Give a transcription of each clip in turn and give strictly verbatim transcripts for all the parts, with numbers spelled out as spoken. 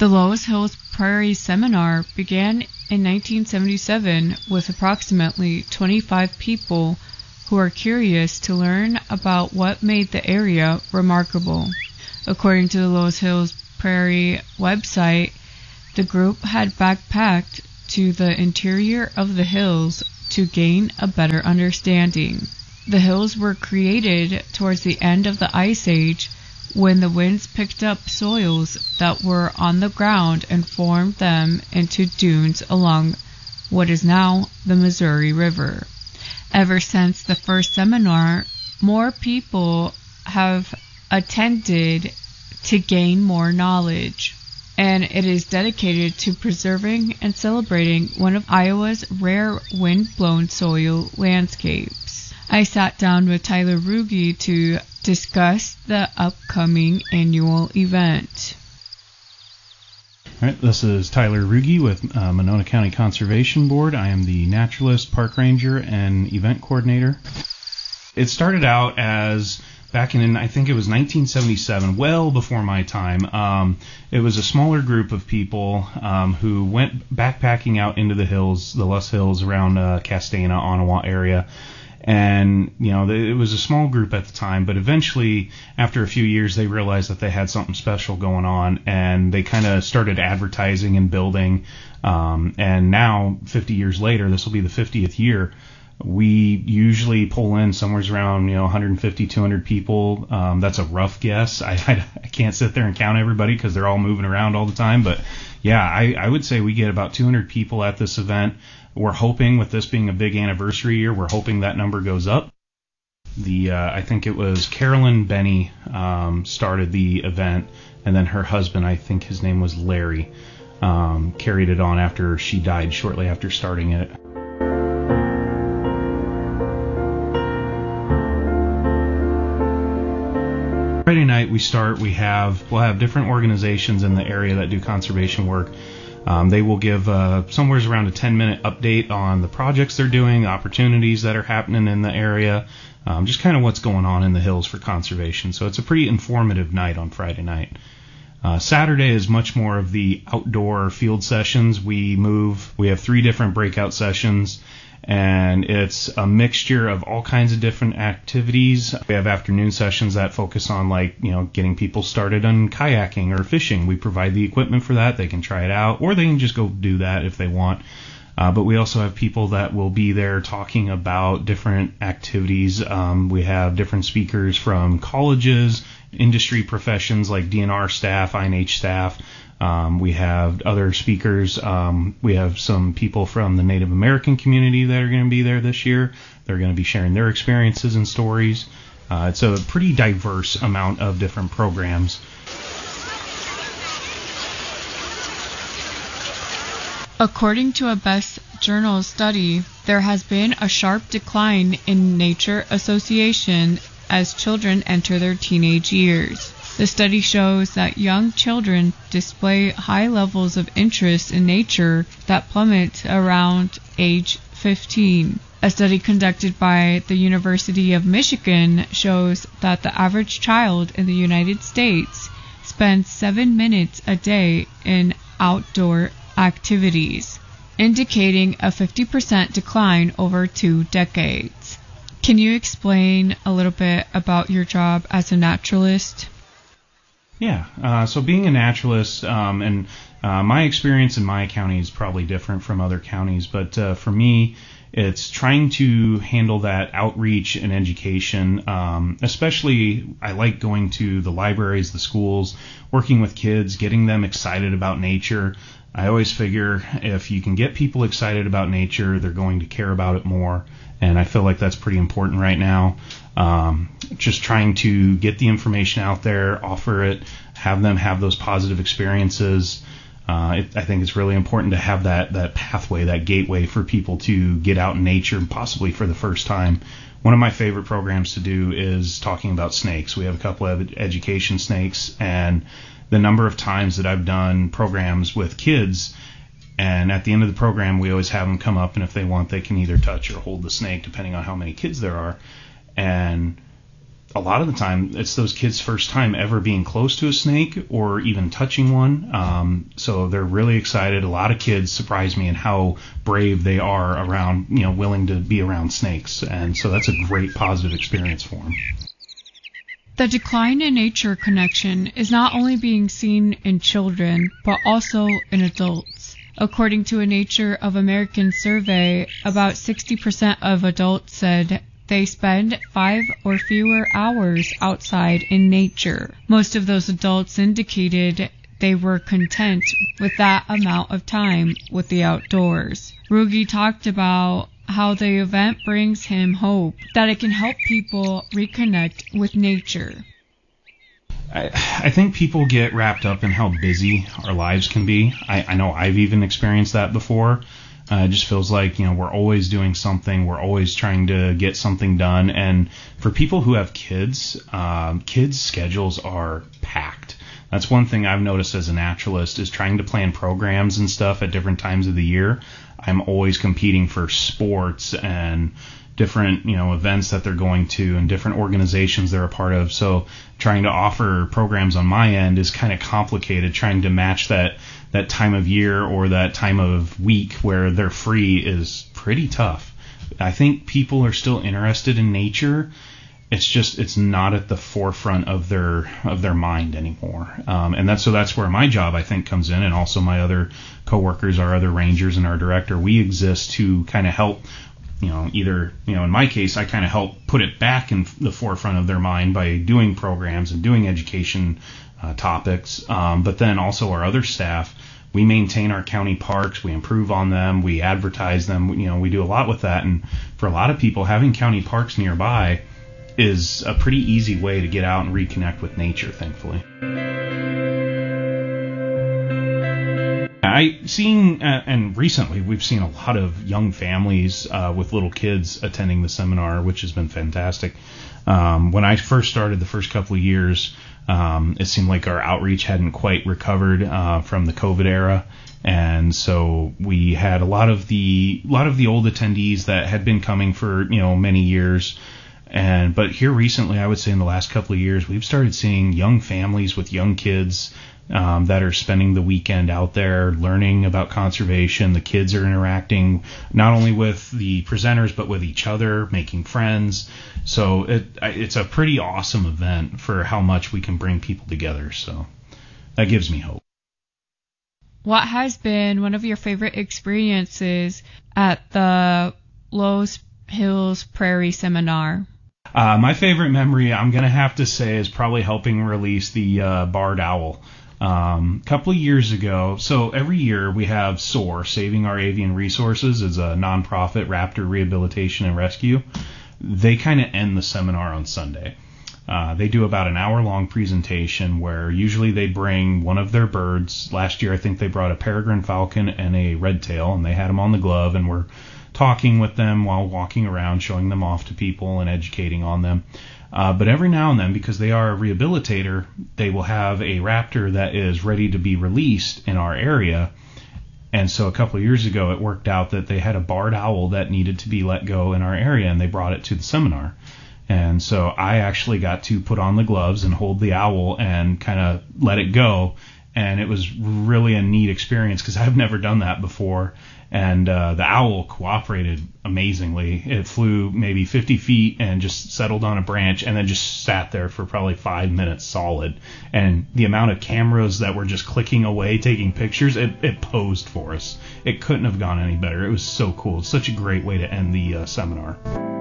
The Loess Hills Prairie Seminar began in nineteen seventy-seven with approximately twenty-five people who are curious to learn about what made the area remarkable. According to the Loess Hills Prairie website, the group had backpacked to the interior of the hills to gain a better understanding. The hills were created towards the end of the Ice Age when the winds picked up soils that were on the ground and formed them into dunes along what is now the Missouri River. Ever since the first seminar, more people have attended to gain more knowledge, and it is dedicated to preserving and celebrating one of Iowa's rare wind-blown soil landscapes. I sat down with Tyler Ruge to discuss the upcoming annual event. All right, this is Tyler Ruge with uh, Monona County Conservation Board. I am the naturalist, park ranger, and event coordinator. It started out as back in, I think it was nineteen seventy-seven, well before my time. Um, it was a smaller group of people um, who went backpacking out into the hills, the Loess Hills around uh, Castana, Ottawa area. And, you know, it was a small group at the time, but eventually, after a few years, they realized that they had something special going on, and they kind of started advertising and building. Um, and now, fifty years later, this will be the fiftieth year, we usually pull in somewhere around, you know, one hundred fifty, two hundred people. Um, that's a rough guess. I, I, I can't sit there and count everybody because they're all moving around all the time. But, yeah, I, I would say we get about two hundred people at this event. We're hoping, with this being a big anniversary year, we're hoping that number goes up. The uh, I think it was Carolyn Benny um, started the event, and then her husband, I think his name was Larry, um, carried it on after she died shortly after starting it. Friday night we start, we have, we'll have different organizations in the area that do conservation work. Um, they will give uh, somewhere around a ten minute update on the projects they're doing, opportunities that are happening in the area, um, just kind of what's going on in the hills for conservation. So it's a pretty informative night on Friday night. Uh, Saturday is much more of the outdoor field sessions. We move, we have three different breakout sessions, and it's a mixture of all kinds of different activities. We have afternoon sessions that focus on, like, you know, getting people started on kayaking or fishing. We provide the equipment for that. They can try it out, or they can just go do that if they want. Uh, but we also have people that will be there talking about different activities. Um, we have different speakers from colleges, industry professions like D N R staff, I N H staff. Um, we have other speakers. Um, we have some people from the Native American community that are going to be there this year. They're going to be sharing their experiences and stories. Uh, it's a pretty diverse amount of different programs. According to a Best Journal study, there has been a sharp decline in nature association as children enter their teenage years. The study shows that young children display high levels of interest in nature that plummet around age fifteen. A study conducted by the University of Michigan shows that the average child in the United States spends seven minutes a day in outdoor activities, indicating a fifty percent decline over two decades. Can you explain a little bit about your job as a naturalist? Yeah, uh, so being a naturalist, um, and uh, my experience in my county is probably different from other counties, but uh, for me, it's trying to handle that outreach and education. Um, especially, I like going to the libraries, the schools, working with kids, getting them excited about nature. I always figure if you can get people excited about nature, they're going to care about it more, and I feel like that's pretty important right now. Um, just trying to get the information out there, offer it, have them have those positive experiences. Uh, it, I think it's really important to have that, that pathway, that gateway for people to get out in nature, possibly for the first time. One of my favorite programs to do is talking about snakes. We have a couple of education snakes, and the number of times that I've done programs with kids, and at the end of the program, we always have them come up, and if they want, they can either touch or hold the snake, depending on how many kids there are. And a lot of the time it's those kids' first time ever being close to a snake or even touching one. Um, so they're really excited. A lot of kids surprise me in how brave they are around, you know, willing to be around snakes. And so that's a great positive experience for them. The decline in nature connection is not only being seen in children, but also in adults. According to a Nature of America survey, about sixty percent of adults said they spend five or fewer hours outside in nature. Most of those adults indicated they were content with that amount of time with the outdoors. Rugi talked about how the event brings him hope that it can help people reconnect with nature. I, I think people get wrapped up in how busy our lives can be. I, I know I've even experienced that before. Uh, it just feels like, you know, we're always doing something. We're always trying to get something done. And for people who have kids, um, kids' schedules are packed. That's one thing I've noticed as a naturalist is trying to plan programs and stuff at different times of the year. I'm always competing for sports and different, you know, events that they're going to and different organizations they're a part of. So trying to offer programs on my end is kind of complicated. Trying to match that that time of year or that time of week where they're free is pretty tough. I think people are still interested in nature. It's just it's not at the forefront of their of their mind anymore, um, and that's so that's where my job I think comes in, and also my other coworkers, our other rangers, and our director. We exist to kind of help, you know, either you know in my case I kind of help put it back in the forefront of their mind by doing programs and doing education uh, topics, um, but then also our other staff. We maintain our county parks, we improve on them, we advertise them. You know, we do a lot with that, and for a lot of people, having county parks nearby is a pretty easy way to get out and reconnect with nature, thankfully. I seen, uh, and recently we've seen a lot of young families uh, with little kids attending the seminar, which has been fantastic. Um, when I first started the first couple of years, um, it seemed like our outreach hadn't quite recovered uh, from the COVID era. And so we had a lot of the, a lot of the old attendees that had been coming for, you know, many years. And but here recently, I would say in the last couple of years, we've started seeing young families with young kids um, that are spending the weekend out there learning about conservation. The kids are interacting not only with the presenters, but with each other, making friends. So it, it's a pretty awesome event for how much we can bring people together. So that gives me hope. What has been one of your favorite experiences at the Loess Hills Prairie Seminar? Uh, my favorite memory, I'm going to have to say, is probably helping release the uh, barred owl. Um, a couple of years ago, so every year we have SOAR, Saving Our Avian Resources, is a nonprofit raptor rehabilitation and rescue. They kind of end the seminar on Sunday. Uh, they do about an hour-long presentation where usually they bring one of their birds. Last year I think they brought a peregrine falcon and a red tail, and they had them on the glove, and we're talking with them while walking around, showing them off to people and educating on them. Uh, but every now and then, because they are a rehabilitator, they will have a raptor that is ready to be released in our area. And so a couple of years ago, it worked out that they had a barred owl that needed to be let go in our area, and they brought it to the seminar. And so I actually got to put on the gloves and hold the owl and kind of let it go. And it was really a neat experience because I've never done that before. And uh, the owl cooperated amazingly. It flew maybe fifty feet and just settled on a branch and then just sat there for probably five minutes solid. And the amount of cameras that were just clicking away, taking pictures, it, it posed for us. It couldn't have gone any better. It was so cool. It's such a great way to end the uh, seminar.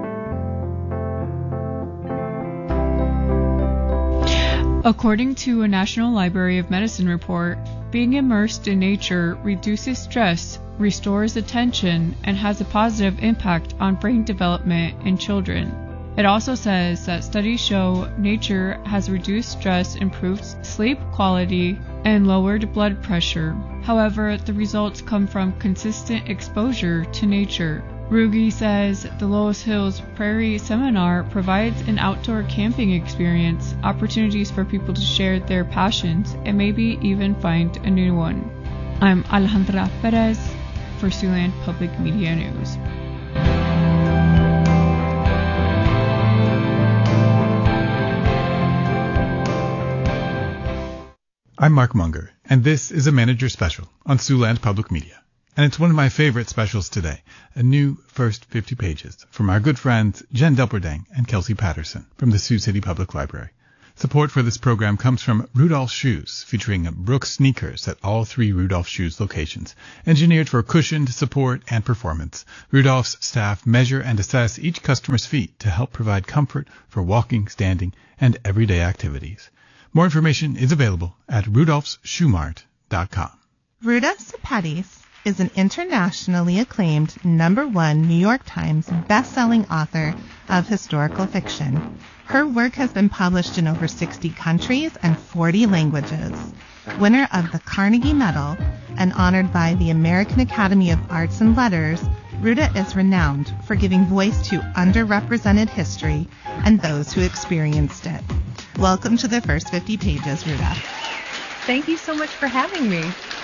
According to a National Library of Medicine report, being immersed in nature reduces stress, restores attention, and has a positive impact on brain development in children. It also says that studies show nature has reduced stress, improved sleep quality, and lowered blood pressure. However, the results come from consistent exposure to nature. Rugi says the Loess Hills Prairie Seminar provides an outdoor camping experience, opportunities for people to share their passions, and maybe even find a new one. I'm Alejandra Perez for Siouxland Public Media News. I'm Mark Munger, and this is a Manager Special on Siouxland Public Media. And it's one of my favorite specials today, a new first fifty pages from our good friends Jen Delperdang and Kelsey Patterson from the Sioux City Public Library. Support for this program comes from Rudolph Shoes, featuring Brooks sneakers at all three Rudolph Shoes locations. Engineered for cushioned support and performance, Rudolph's staff measure and assess each customer's feet to help provide comfort for walking, standing, and everyday activities. More information is available at rudolphs shoe mart dot com. Ruta Sepetys is an internationally acclaimed number one New York Times best-selling author of historical fiction. Her work has been published in over sixty countries and forty languages. Winner of the Carnegie Medal and honored by the American Academy of Arts and Letters, Ruta is renowned for giving voice to underrepresented history and those who experienced it. Welcome to the first fifty pages, Ruta. Thank you so much for having me.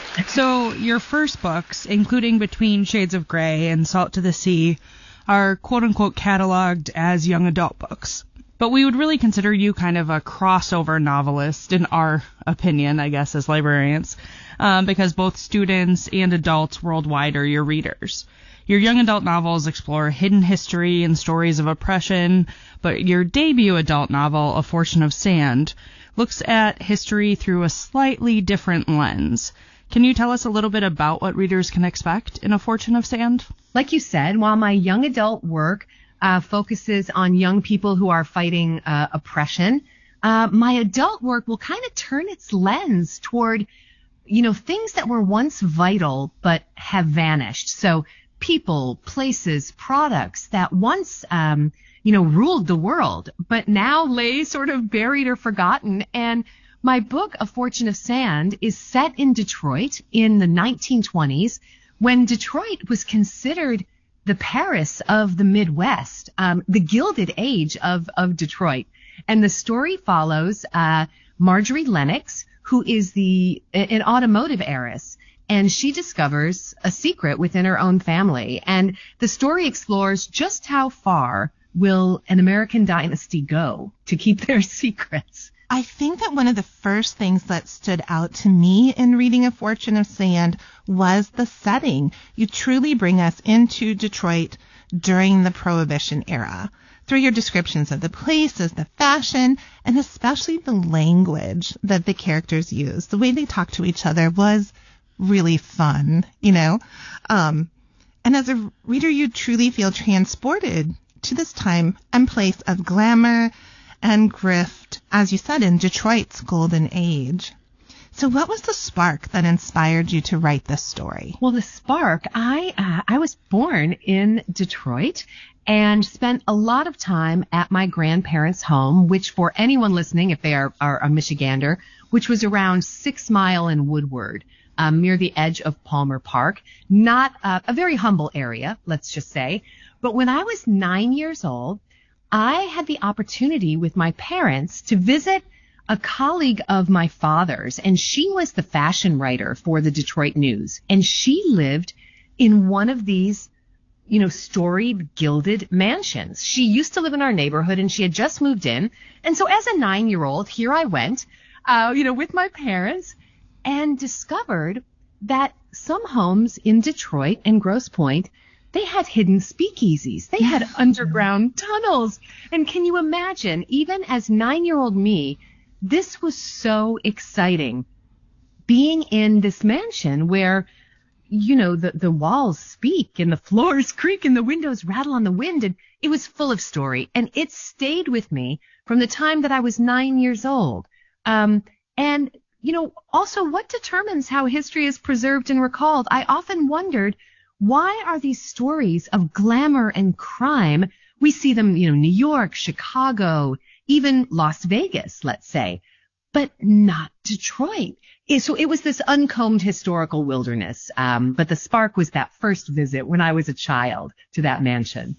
So your first books, including Between Shades of Grey and Salt to the Sea, are quote-unquote cataloged as young adult books. But we would really consider you kind of a crossover novelist, in our opinion, I guess, as librarians, um, because both students and adults worldwide are your readers. Your young adult novels explore hidden history and stories of oppression, but your debut adult novel, A Fortune of Sand, looks at history through a slightly different lens. Can you tell us a little bit about what readers can expect in A Fortune of Sand? Like you said, while my young adult work uh, focuses on young people who are fighting uh, oppression, uh, my adult work will kind of turn its lens toward, you know, things that were once vital but have vanished. So people, places, products that once, um, you know, ruled the world, but now lay sort of buried or forgotten. And my book, A Fortune of Sand, is set in Detroit in the nineteen twenties, when Detroit was considered the Paris of the Midwest, um, the Gilded Age of, of Detroit. And the story follows uh, Marjorie Lennox, who is the an automotive heiress, and she discovers a secret within her own family. And the story explores just how far will an American dynasty go to keep their secrets. I think that one of the first things that stood out to me in reading A Fortune of Sand was the setting. You truly bring us into Detroit during the Prohibition era through your descriptions of the places, the fashion, and especially the language that the characters use. The way they talk to each other was really fun, you know. Um, and as a reader, you truly feel transported to this time and place of glamour and grift, as you said, in Detroit's golden age. So what was the spark that inspired you to write this story? Well, the spark, I uh, I was born in Detroit and spent a lot of time at my grandparents' home, which for anyone listening, if they are, are a Michigander, which was around Six Mile and Woodward, um, near the edge of Palmer Park. Not uh, a very humble area, let's just say. But when I was nine years old, I had the opportunity with my parents to visit a colleague of my father's, and she was the fashion writer for the Detroit News. And she lived in one of these, you know, storied, gilded mansions. She used to live in our neighborhood, and she had just moved in. And so as a nine-year-old, here I went, uh, you know, with my parents, and discovered that some homes in Detroit and Grosse Pointe, they had hidden speakeasies. They had underground tunnels. And can you imagine, even as nine-year-old me, this was so exciting, being in this mansion where, you know, the, the walls speak and the floors creak and the windows rattle on the wind. And it was full of story. And it stayed with me from the time that I was nine years old. Um, and, you know, also what determines how history is preserved and recalled? I often wondered, why are these stories of glamour and crime? We see them, you know, New York, Chicago, even Las Vegas, let's say, but not Detroit. So it was this uncombed historical wilderness. Um, but the spark was that first visit when I was a child to that mansion.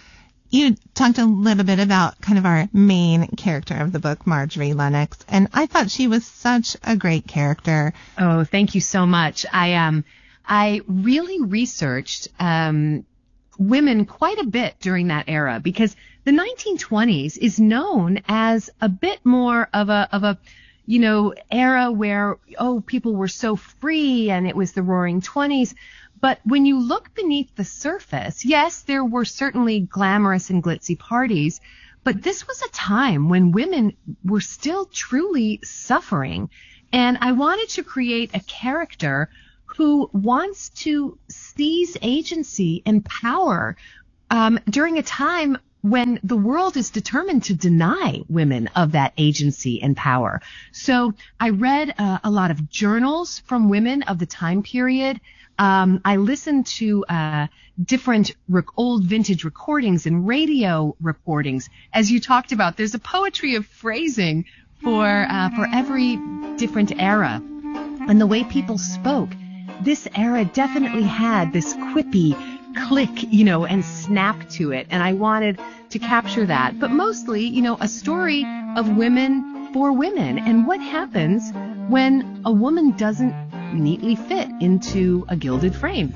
You talked a little bit about kind of our main character of the book, Marjorie Lennox, and I thought she was such a great character. Oh, thank you so much. I um. I really researched um, women quite a bit during that era because the nineteen twenties is known as a bit more of a of a you know, era where, oh, people were so free and it was the Roaring Twenties. But when you look beneath the surface, yes, there were certainly glamorous and glitzy parties, but this was a time when women were still truly suffering. And I wanted to create a character who wants to seize agency and power um, during a time when the world is determined to deny women of that agency and power. So I read uh, a lot of journals from women of the time period. Um, I listened to uh, different rec- old vintage recordings and radio recordings. As you talked about, there's a poetry of phrasing for uh, for every different era. And the way people spoke, this era definitely had this quippy click, you know, and snap to it. And I wanted to capture that. But mostly, you know, a story of women for women and what happens when a woman doesn't neatly fit into a gilded frame.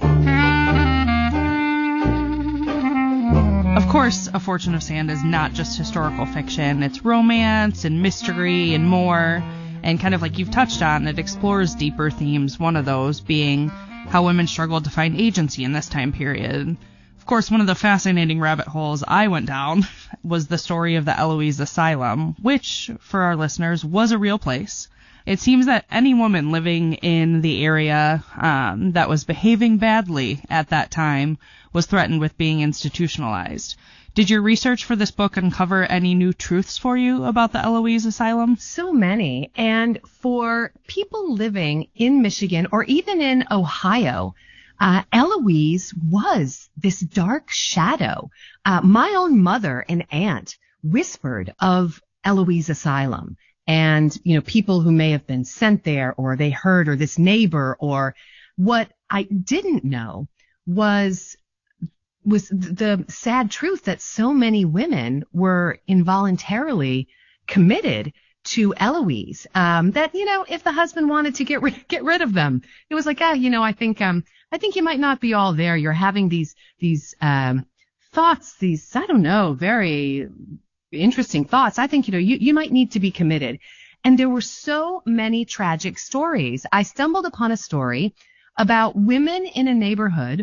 Of course, A Fortune of Sand is not just historical fiction. It's romance and mystery and more. And kind of like you've touched on, it explores deeper themes, one of those being how women struggled to find agency in this time period. Of course, one of the fascinating rabbit holes I went down was the story of the Eloise Asylum, which, for our listeners, was a real place. It seems that any woman living in the area um, that was behaving badly at that time was threatened with being institutionalized. Did your research for this book uncover any new truths for you about the Eloise Asylum? So many. And for people living in Michigan or even in Ohio, uh, Eloise was this dark shadow. Uh, my own mother and aunt whispered of Eloise Asylum. And, you know, people who may have been sent there or they heard or this neighbor or what I didn't know was was the sad truth that so many women were involuntarily committed to Eloise, um, that, you know, if the husband wanted to get rid, get rid of them, it was like, ah, you know, I think, um, I think you might not be all there. You're having these, these, um, thoughts, these, I don't know, very interesting thoughts. I think, you know, you, you might need to be committed. And there were so many tragic stories. I stumbled upon a story about women in a neighborhood.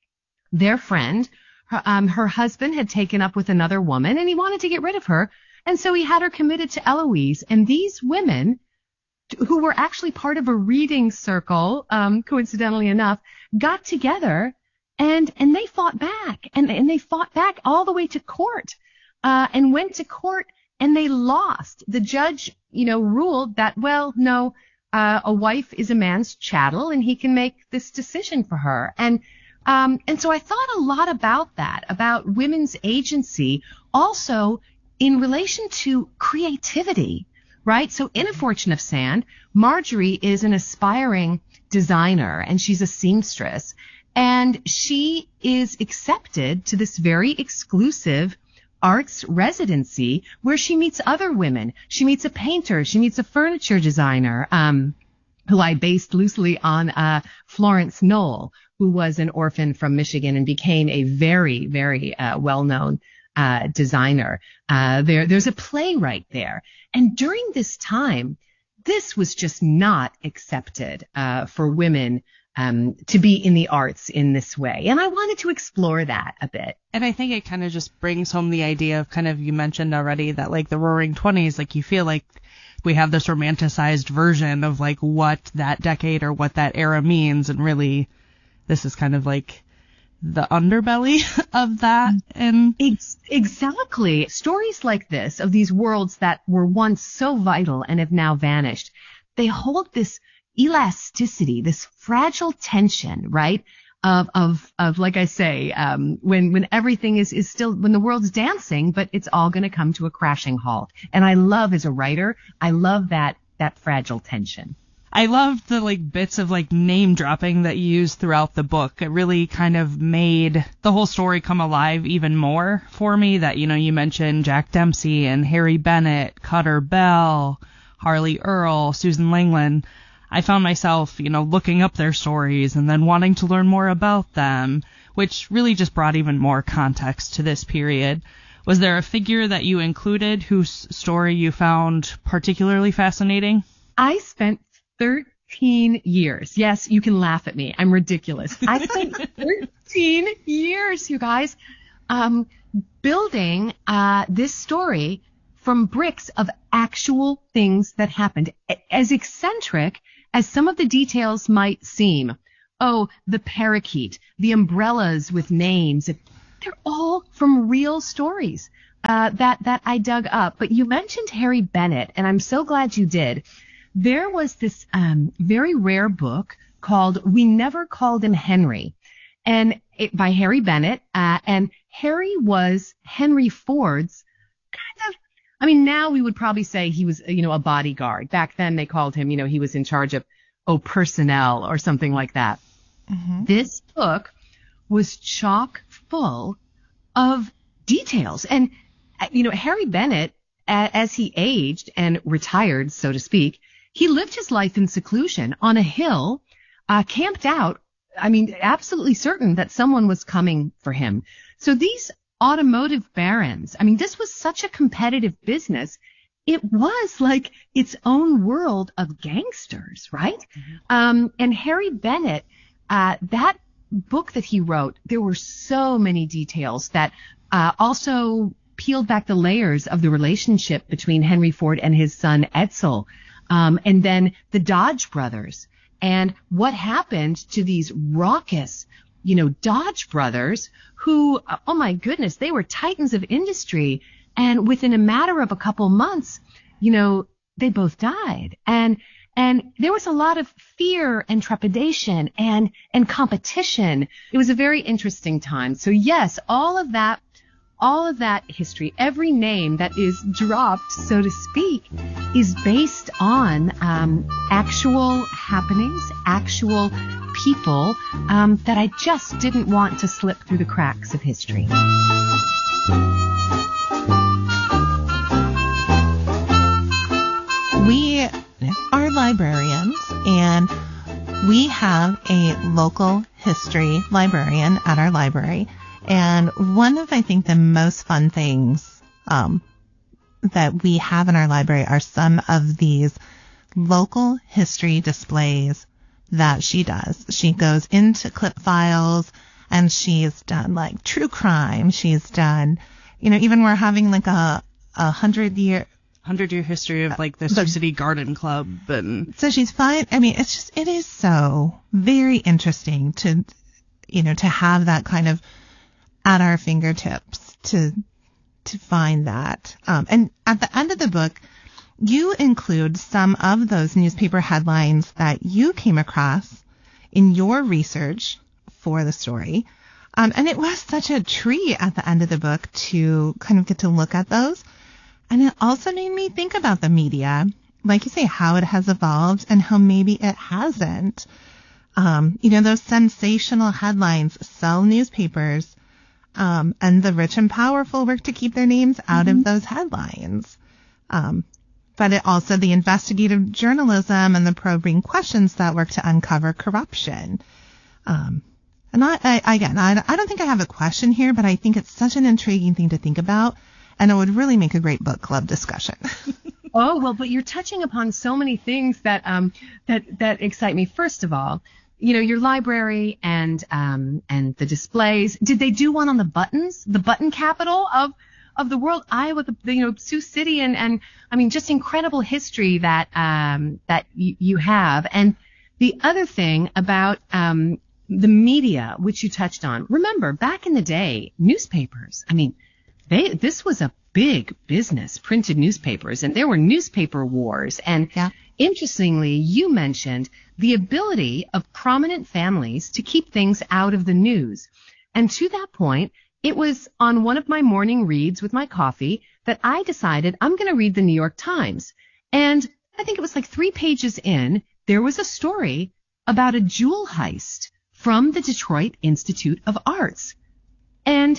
Their friend, her, um, her husband had taken up with another woman and he wanted to get rid of her. And so he had her committed to Eloise. And these women, who were actually part of a reading circle, um, coincidentally enough, got together and, and they fought back and, and they fought back all the way to court, uh, and went to court and they lost. The judge, you know, ruled that, well, no, uh, a wife is a man's chattel and he can make this decision for her. And Um, and so I thought a lot about that, about women's agency, also in relation to creativity, right? So in A Fortune of Sand, Marjorie is an aspiring designer and she's a seamstress and she is accepted to this very exclusive arts residency where she meets other women. She meets a painter. She meets a furniture designer, um, who I based loosely on, uh, Florence Knoll, who was an orphan from Michigan and became a very, very uh, well-known uh, designer. Uh, there, there's a playwright there. And during this time, this was just not accepted uh, for women um, to be in the arts in this way. And I wanted to explore that a bit. And I think it kind of just brings home the idea of kind of, you mentioned already that like the Roaring Twenties, like you feel like we have this romanticized version of like what that decade or what that era means, and really this is kind of like the underbelly of that. And Ex- exactly. Stories like this of these worlds that were once so vital and have now vanished, they hold this elasticity, this fragile tension, right? Of, of, of, like I say, um, when, when everything is, is still, when the world's dancing, but it's all going to come to a crashing halt. And I love, as a writer, I love that, that fragile tension. I loved the like bits of like name dropping that you used throughout the book. It really kind of made the whole story come alive even more for me. That, you know, you mentioned Jack Dempsey and Harry Bennett, Cutter Bell, Harley Earl, Susan Langland. I found myself, you know, looking up their stories and then wanting to learn more about them, which really just brought even more context to this period. Was there a figure that you included whose story you found particularly fascinating? I spent thirteen years. Yes, you can laugh at me. I'm ridiculous. I spent thirteen years, you guys, um, building uh, this story from bricks of actual things that happened. As eccentric as some of the details might seem, oh, the parakeet, the umbrellas with names, they're all from real stories uh, that, that I dug up. But you mentioned Harry Bennett, and I'm so glad you did. There was this um, very rare book called We Never Called Him Henry, and it, by Harry Bennett. Uh, and Harry was Henry Ford's kind of, I mean, now we would probably say he was, you know, a bodyguard. Back then they called him, you know, he was in charge of, oh, personnel or something like that. Mm-hmm. This book was chock full of details. And, you know, Harry Bennett, as he aged and retired, so to speak, he lived his life in seclusion on a hill, uh, camped out. I mean, absolutely certain that someone was coming for him. So these automotive barons, I mean, this was such a competitive business. It was like its own world of gangsters, right? Mm-hmm. Um, and Harry Bennett, uh, that book that he wrote, there were so many details that uh, also peeled back the layers of the relationship between Henry Ford and his son Edsel. Um, and then the Dodge brothers, and what happened to these raucous, you know, Dodge brothers who, oh my goodness, they were titans of industry. And within a matter of a couple months, you know, they both died. And, and there was a lot of fear and trepidation and, and competition. It was a very interesting time. So yes, all of that, all of that history, every name that is dropped, so to speak, is based on um, actual happenings, actual people um, that I just didn't want to slip through the cracks of history. We are librarians, and we have a local history librarian at our library. And one of, I think, the most fun things um, that we have in our library are some of these local history displays that she does. She goes into clip files, and she's done like true crime. She's done, you know, even we're having like a a hundred year hundred year history of like the Sioux City Garden Club, and so she's fine. I mean, it's just it is so very interesting to, you know, to have that kind of at our fingertips to to find that. Um, and at the end of the book, you include some of those newspaper headlines that you came across in your research for the story. Um, and it was such a treat at the end of the book to kind of get to look at those. And it also made me think about the media, like you say, how it has evolved and how maybe it hasn't. Um, you know, those sensational headlines sell newspapers. Um, and the rich and powerful work to keep their names out mm-hmm. of those headlines. Um, but it also the investigative journalism and the probing questions that work to uncover corruption. Um, and I, I again, I, I don't think I have a question here, but I think it's such an intriguing thing to think about, and it would really make a great book club discussion. Oh, well, but you're touching upon so many things that um that that excite me. First of all, you know, your library and um and the displays. Did they do one on the buttons, the button capital of of the world, Iowa, the, the you know Sioux City, and and I mean just incredible history that um that y- you have. And the other thing about um the media, which you touched on. Remember, back in the day, newspapers. I mean, they this was a big business, printed newspapers, and there were newspaper wars. And yeah. Interestingly, you mentioned the ability of prominent families to keep things out of the news. And to that point, it was on one of my morning reads with my coffee that I decided I'm going to read the New York Times. And I think it was like three pages in, there was a story about a jewel heist from the Detroit Institute of Arts. And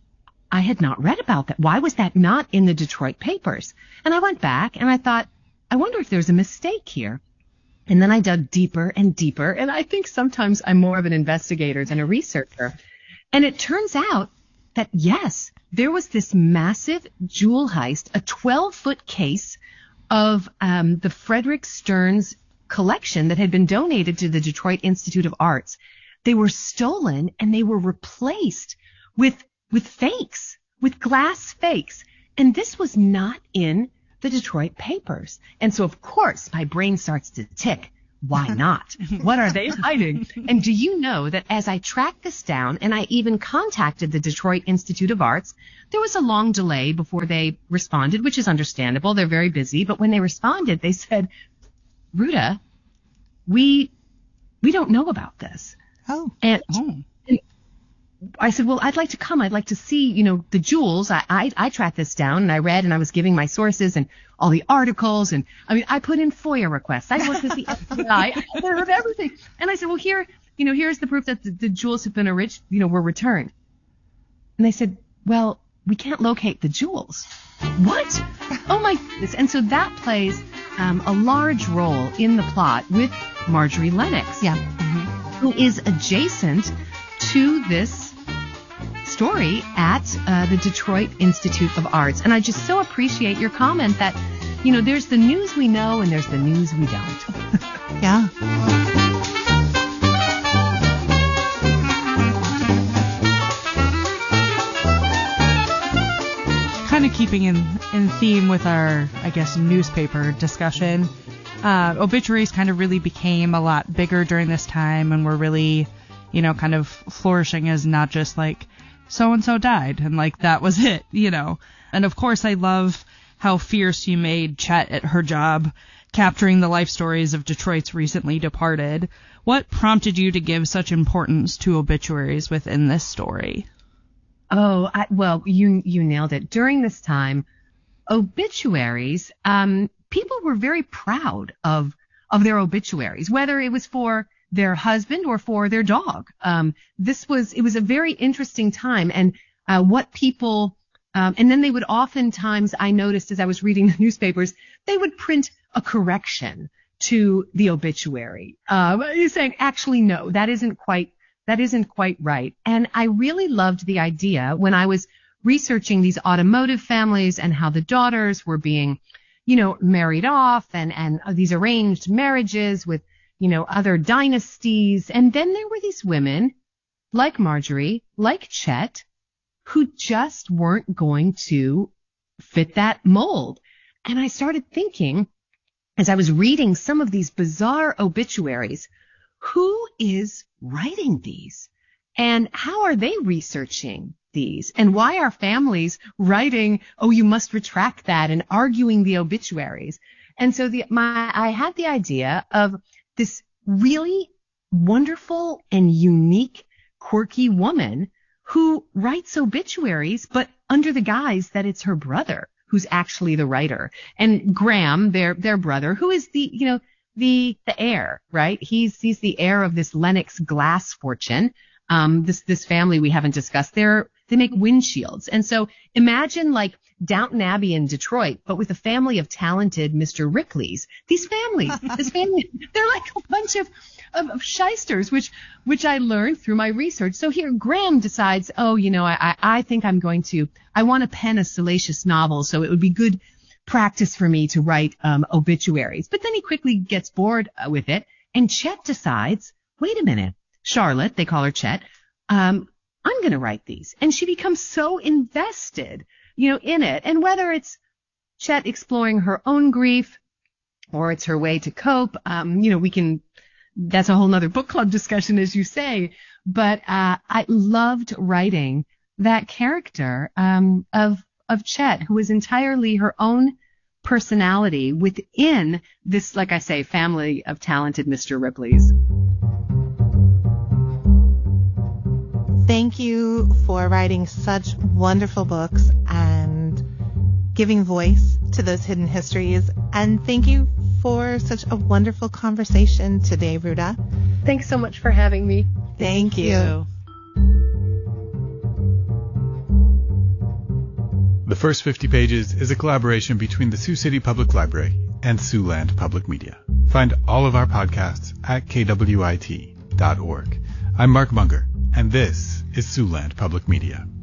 I had not read about that. Why was that not in the Detroit papers? And I went back and I thought, I wonder if there's a mistake here. And then I dug deeper and deeper. And I think sometimes I'm more of an investigator than a researcher. And it turns out that, yes, there was this massive jewel heist, a twelve-foot case of um, the Frederick Stearns collection that had been donated to the Detroit Institute of Arts. They were stolen and they were replaced with with fakes, with glass fakes. And this was not in the Detroit papers. And so, of course, my brain starts to tick. Why not? What are they hiding? And do you know that as I tracked this down and I even contacted the Detroit Institute of Arts, there was a long delay before they responded, which is understandable. They're very busy. But when they responded, they said, Ruta, we we don't know about this. Oh. And, and I said, well, I'd like to come. I'd like to see, you know, the jewels. I, I, I tracked this down and I read and I was giving my sources and all the articles. And I mean, I put in FOIA requests. I worked with the F B I. I heard everything. And I said, well, here, you know, here's the proof that the, the jewels have been enriched, you know, were returned. And they said, well, we can't locate the jewels. What? Oh my goodness. And so that plays um, a large role in the plot with Marjorie Lennox. Yeah. Mm-hmm. Who is adjacent to this story at uh, the Detroit Institute of Arts. And I just so appreciate your comment that, you know, there's the news we know and there's the news we don't. Yeah. Kind of keeping in, in theme with our, I guess, newspaper discussion, uh, obituaries kind of really became a lot bigger during this time and were really, you know, kind of flourishing as not just like so-and-so died and like that was it, you know. And of course I love how fierce you made Chet at her job, capturing the life stories of Detroit's recently departed. What prompted you to give such importance to obituaries within this story? Oh, I, well, you you nailed it. During this time, obituaries, um, people were very proud of of their obituaries, whether it was for their husband or for their dog. Um, this was, it was a very interesting time. And uh, what people, um, and then they would oftentimes, I noticed as I was reading the newspapers, they would print a correction to the obituary. Uh, saying, actually, no, that isn't quite, that isn't quite right. And I really loved the idea when I was researching these automotive families and how the daughters were being, you know, married off and, and these arranged marriages with, you know, other dynasties. And then there were these women like Marjorie, like Chet, who just weren't going to fit that mold. And I started thinking, as I was reading some of these bizarre obituaries, who is writing these? And how are they researching these? And why are families writing, oh, you must retract that, and arguing the obituaries? And so the, my, I had the idea of this really wonderful and unique, quirky woman who writes obituaries, but under the guise that it's her brother who's actually the writer. And Graham, their their brother, who is the, you know, the the heir, right? He's he's the heir of this Lennox glass fortune. Um, this this family we haven't discussed. They're they make windshields, and so imagine like Downton Abbey in Detroit, but with a family of talented Mister Rickleys. These families, this family, they're like a bunch of, of, of shysters, which, which I learned through my research. So here Graham decides, oh, you know, I, I think I'm going to, I want to pen a salacious novel, so it would be good practice for me to write, um, obituaries. But then he quickly gets bored with it, and Chet decides, wait a minute, Charlotte, they call her Chet, um, I'm going to write these. And she becomes so invested, you know, in it. And whether it's Chet exploring her own grief or it's her way to cope, um, you know, we can, that's a whole nother book club discussion, as you say. But, uh, I loved writing that character, um, of, of Chet, who is entirely her own personality within this, like I say, family of talented Mister Ripley's. Thank you for writing such wonderful books and giving voice to those hidden histories. And thank you for such a wonderful conversation today, Ruta. Thanks so much for having me. Thank, thank you. you. The First fifty Pages is a collaboration between the Sioux City Public Library and Siouxland Public Media. Find all of our podcasts at k w i t dot org. I'm Mark Munger, and this is Siouxland Public Media.